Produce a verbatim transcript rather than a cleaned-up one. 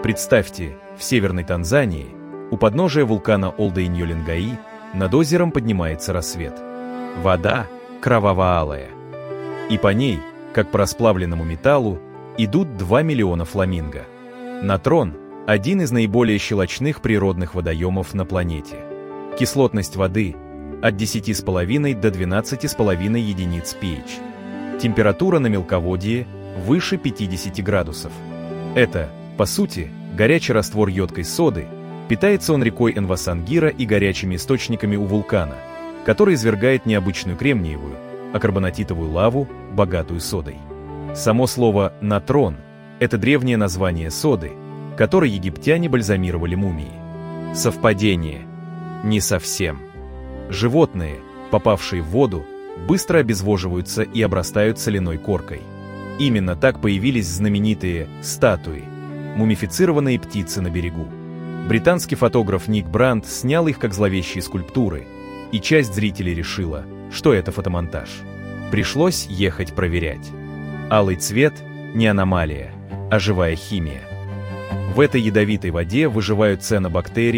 Представьте, в северной Танзании, у подножия вулкана Олдоиньолингаи, над озером поднимается рассвет. Вода кроваво-алая. И по ней, как по расплавленному металлу, идут два миллиона фламинго. Натрон – один из наиболее щелочных природных водоемов на планете. Кислотность воды – от десяти с половиной до двенадцати с половиной единиц pH. Температура на мелководье – выше пятидесяти градусов. Это, по сути, горячий раствор йодкой соды. Питается он рекой Энвасангира и горячими источниками у вулкана, который извергает необычную кремниевую, а карбонатитовую лаву, богатую содой. Само слово «натрон» — это древнее название соды, которой египтяне бальзамировали мумии. Совпадение? Не совсем. Животные, попавшие в воду, быстро обезвоживаются и обрастают соляной коркой. Именно так появились знаменитые статуи, мумифицированные птицы на берегу. Британский фотограф Ник Брандт снял их как зловещие скульптуры, и часть зрителей решила, что это фотомонтаж. Пришлось ехать проверять. Алый цвет – не аномалия, а живая химия. В этой ядовитой воде выживают цианобактерии,